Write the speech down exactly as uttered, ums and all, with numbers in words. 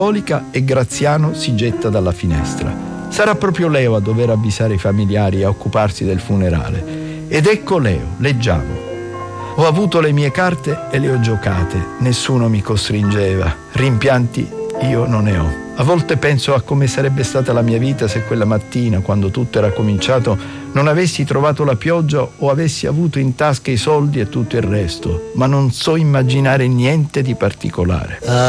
e Graziano si getta dalla finestra. Sarà proprio Leo a dover avvisare i familiari e a occuparsi del funerale. Ed ecco Leo, leggiamo. Ho avuto le mie carte e le ho giocate, nessuno mi costringeva, rimpianti io non ne ho. A volte penso a come sarebbe stata la mia vita se quella mattina, quando tutto era cominciato, non avessi trovato la pioggia o avessi avuto in tasca i soldi e tutto il resto, ma non so immaginare niente di particolare.